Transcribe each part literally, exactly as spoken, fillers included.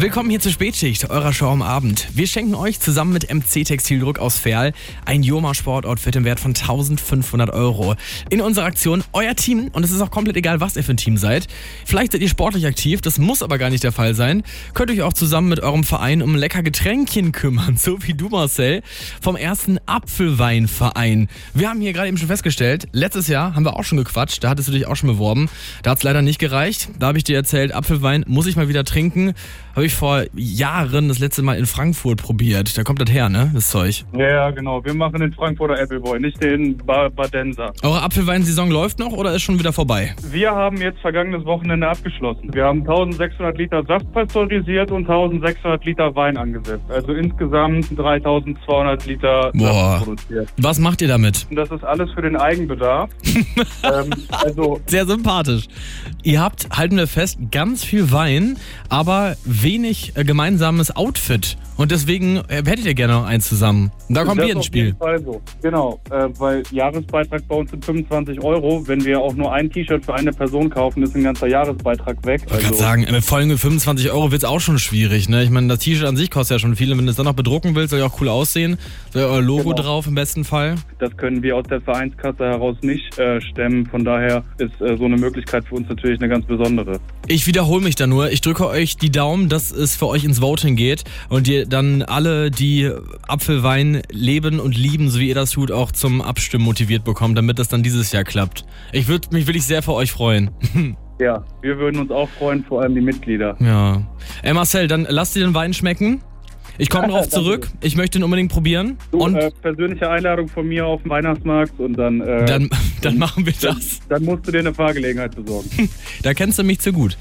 Willkommen hier zur Spätschicht, eurer Show am Abend. Wir schenken euch zusammen mit M C Textildruck aus Verl ein Joma-Sportoutfit im Wert von eintausendfünfhundert Euro. In unserer Aktion euer Team, und es ist auch komplett egal, was ihr für ein Team seid. Vielleicht seid ihr sportlich aktiv, das muss aber gar nicht der Fall sein. Könnt euch auch zusammen mit eurem Verein um ein lecker Getränkchen kümmern, so wie du, Marcel, vom ersten Apfelweinverein. Wir haben hier gerade eben schon festgestellt, letztes Jahr haben wir auch schon gequatscht, da hattest du dich auch schon beworben. Da hat es leider nicht gereicht. Da habe ich dir erzählt, Apfelwein muss ich mal wieder trinken. Habe ich vor Jahren das letzte Mal in Frankfurt probiert. Da kommt das her, ne? Das Zeug. Ja, genau. Wir machen den Frankfurter Appleboy, nicht den ba- Badenser. Eure Apfelweinsaison läuft noch oder ist schon wieder vorbei? Wir haben jetzt vergangenes Wochenende abgeschlossen. Wir haben eintausendsechshundert Liter Saft pasteurisiert und eintausendsechshundert Liter Wein angesetzt. Also insgesamt dreitausendzweihundert Liter Boah. Saft produziert. Was macht ihr damit? Und das ist alles für den Eigenbedarf. ähm, also Sehr sympathisch. Ihr habt, halten wir fest, ganz viel Wein, aber wenig äh, gemeinsames Outfit. Und deswegen äh, hättet ihr gerne noch eins zusammen. Und da kommen das wir ins auf Spiel. jeden Fall so. Genau, äh, weil Jahresbeitrag bei uns sind fünfundzwanzig Euro. Wenn wir auch nur ein T-Shirt für eine Person kaufen, ist ein ganzer Jahresbeitrag weg. Ich wollte gerade sagen, mit Folgen fünfundzwanzig Euro wird es auch schon schwierig. Ne? Ich meine, das T-Shirt an sich kostet ja schon viel. Und wenn du es dann noch bedrucken willst, soll ja auch cool aussehen. Soll ja euer Logo Genau. drauf im besten Fall. Das können wir aus der Vereinskasse heraus nicht äh, stemmen. Von daher ist äh, so eine Möglichkeit für uns natürlich eine ganz besondere. Ich wiederhole mich da nur. Ich drücke euch die Daumen, dass es für euch ins Voting geht und ihr dann alle, die Apfelwein leben und lieben, so wie ihr das tut, auch zum Abstimmen motiviert bekommt, damit das dann dieses Jahr klappt. Ich würde mich wirklich sehr für euch freuen. Ja, wir würden uns auch freuen, vor allem die Mitglieder. Ja. Ey Marcel, dann lass dir den Wein schmecken. Ich komme drauf zurück. Ich möchte ihn unbedingt probieren. Du, Und äh, persönliche Einladung von mir auf den Weihnachtsmarkt und dann, äh, dann, dann machen wir das. dann musst du dir eine Fahrgelegenheit besorgen. Da kennst du mich zu gut.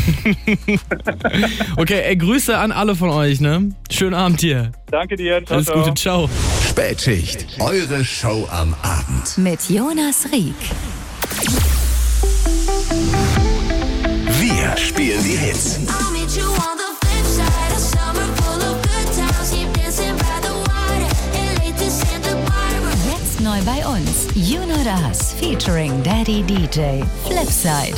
Okay, ey, Grüße an alle von euch, ne? Schönen Abend dir. Danke dir, ciao, Alles ciao. Gute, ciao. Spätschicht, eure Show am Abend. Mit Jonas Rieck. Wir spielen die Hits. I'll meet you on the flip side. A summer full of good times. Keep dancing by the water. L A to Santa Barbara. Jetzt neu bei uns. You Know Das featuring Daddy D J. Flipside.